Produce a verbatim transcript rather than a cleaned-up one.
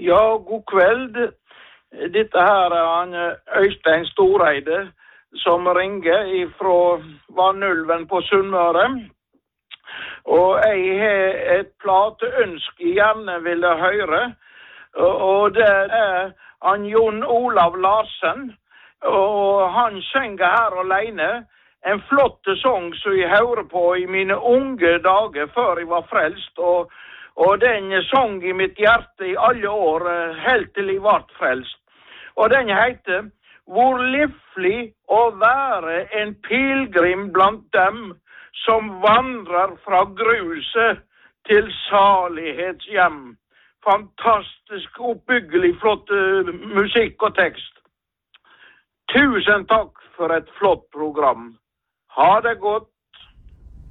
Ja, god kveld. Dette her er han Øystein Storeide som ringer fra Vannulven på Sunnmøre. Og jeg har et plateønske jeg gjerne ville høre. Og det er han Jon Olav Larsen. Og han synger her alene en flott sang som jeg hører på i mine unge dager før jeg var frelst. Og, og den sang i mitt hjerte i alle år, helt til jeg ble frelst. Og den heter «Hvor livlig å være en pilgrim blant dem som vandrer fra gruset til salighetshjem». Fantastisk, oppbyggelig, flott uh, musikk og tekst. Tusen takk for et flott program. Ha det godt.